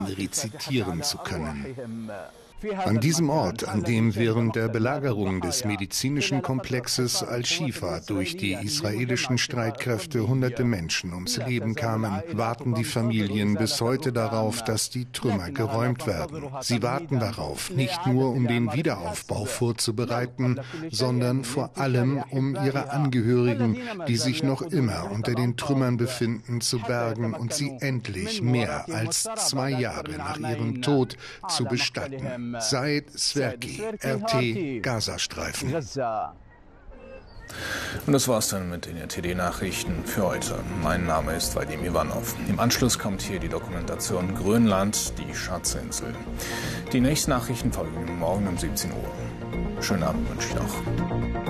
rezitieren zu können. An diesem Ort, an dem während der Belagerung des medizinischen Komplexes Al-Shifa durch die israelischen Streitkräfte hunderte Menschen ums Leben kamen, warten die Familien bis heute darauf, dass die Trümmer geräumt werden. Sie warten darauf, nicht nur um den Wiederaufbau vorzubereiten, sondern vor allem um ihre Angehörigen, die sich noch immer unter den Trümmern befinden, zu bergen und sie endlich mehr als 2 Jahre nach ihrem Tod zu bestatten. Said Sverki, RT Gazastreifen. Und das war's dann mit den RTD-Nachrichten für heute. Mein Name ist Vadim Ivanov. Im Anschluss kommt hier die Dokumentation Grönland, die Schatzinsel. Die nächsten Nachrichten folgen morgen um 17 Uhr. Schönen Abend wünsche ich noch.